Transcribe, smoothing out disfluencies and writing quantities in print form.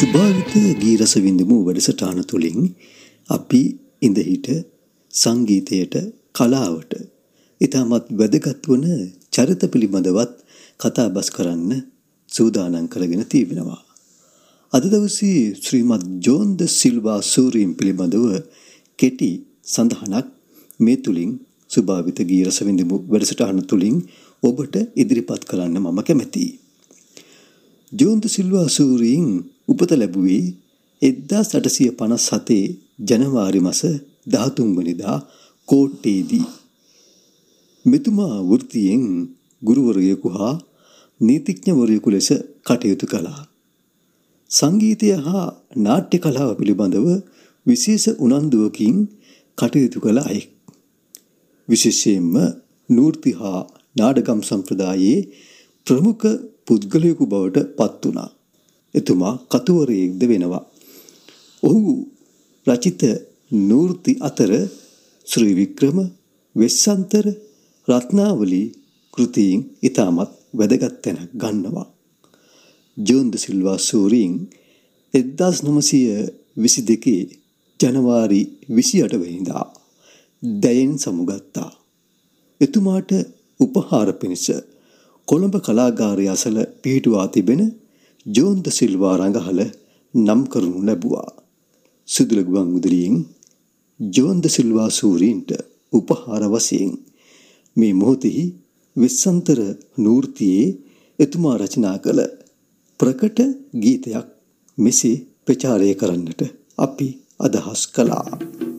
සුභාවිත ගී රස විඳමු වැඩසටහන තුළින් අපි ඉඳහිට සංගීතයට කලාවට ඉතාමත් වැදගත් වන චරිත පිළිබඳවත් කතා බස් කරන්න සූදානම් කරගෙන තිබෙනවා. අද දවසේ ශ්‍රීමත් ජෝන් ද සිල්වා සූරීන් පිළිබඳව කෙටි සඳහනක් මේ තුලින් සුභාවිත ගී රස විඳමු වැඩසටහන තුලින් ඔබට ඉදිරිපත් කරන්න මම කැමැතියි. ජෝන් ද සිල්වා සූරීන් උපත ලැබුවේ 1857 ජනවාරි මාස 13 වෙනිදා කෝට්ටේදී. මෙතුමා වෘත්තියෙන් ගුරුවරයෙකු හා නීතිඥවරයෙකු ලෙස කටයුතු කළා. සංගීතය හා නාට්‍ය කලාව පිළිබඳව විශේෂ උනන්දුවකින් කටයුතු කළ අයෙක්. විශේෂයෙන්ම නෘත්‍ය හා නාටකම් සම්ප්‍රදායේ ප්‍රමුඛ පුද්ගලයෙකු බවට පත් වුණා. එතුමා කතුවරයෙක්ද වෙනවා. ඔහු රචිත නෘත්‍ය අතර ශ්‍රී වික්‍රම, වෙස්සන්තර, රත්නාවලී කෘතීන් ඉතාමත් වැදගත් තැනක් ගන්නවා. ජෝන් ද සිල්වා සූරීන් 1922 ජනවාරි 28 වෙනිදා දැයෙන් සමුගත්තා. එතුමාට උපහාර පිණිස කොළඹ කලාගාරය අසල පිහිටුවා තිබෙන ජෝන් ද සිල්වා රඟහල නම් කරනු ලැබුවා. සිදුල ගුවන්විදුලියෙන් ජෝන් ද සිල්වා සූරීන්ට උපහාර වශයෙන් මේ මොහොතෙහි වෙස්සන්තර නෘත්‍යයේ එතුමා රචනා කළ ප්‍රකට ගීතයක් මෙසේ ප්‍රචාරය කරන්නට අපි අදහස් කළා.